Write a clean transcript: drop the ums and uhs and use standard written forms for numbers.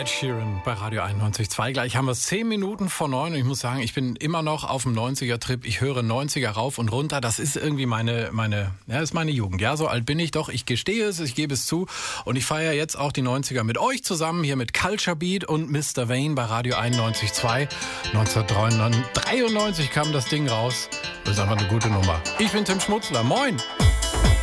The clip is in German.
Ed Sheeran bei Radio 91.2. Gleich haben wir es 10 Minuten vor 9 und ich muss sagen, ich bin immer noch auf dem 90er-Trip. Ich höre 90er rauf und runter. Das ist irgendwie das ist meine Jugend. Ja, so alt bin ich doch. Ich gestehe es, ich gebe es zu. Und ich feiere jetzt auch die 90er mit euch zusammen, hier mit Culture Beat und Mr. Vane bei Radio 91.2. 1993 kam das Ding raus. Das ist einfach eine gute Nummer. Ich bin Tim Schmutzler. Moin!